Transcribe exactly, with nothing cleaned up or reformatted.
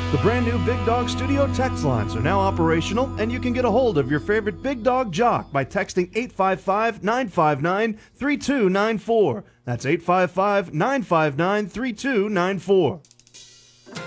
The brand new Big Dog Studio text lines are now operational, and you can get a hold of your favorite Big Dog jock by texting eight five five, nine five nine, three two nine four. That's eight five five, nine five nine, three two nine four.